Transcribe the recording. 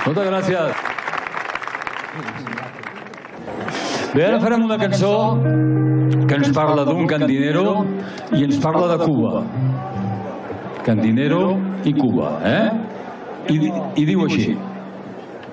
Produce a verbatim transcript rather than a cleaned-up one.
Moltes gràcies. Bé, ara farem una cançó que ens parla d'un cantinero i ens parla de Cuba. Cantinero i Cuba, eh? I, i diu així.